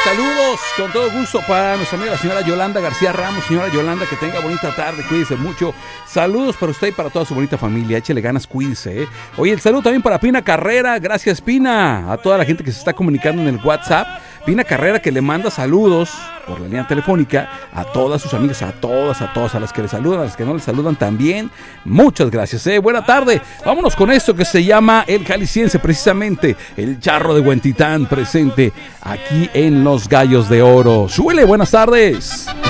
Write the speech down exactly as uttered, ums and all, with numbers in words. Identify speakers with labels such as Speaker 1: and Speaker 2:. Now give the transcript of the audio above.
Speaker 1: saludos con todo gusto para nuestra amiga la señora Yolanda García Ramos. Señora Yolanda, que tenga bonita tarde, cuídese mucho. Saludos para usted y para toda su bonita familia, échele ganas, cuídese, ¿eh? Oye, el saludo también para Pina Carrera, gracias Pina, a toda la gente que se está comunicando en el WhatsApp. Pina Carrera, que le manda saludos por la línea telefónica a todas sus amigas, a todas, a todas, a las que le saludan, a las que no le saludan también. Muchas gracias, eh. Buena tarde. Vámonos con esto que se llama El Jalisciense, precisamente el charro de Huentitán presente aquí en Los Gallos de Oro. Súbele, buenas tardes.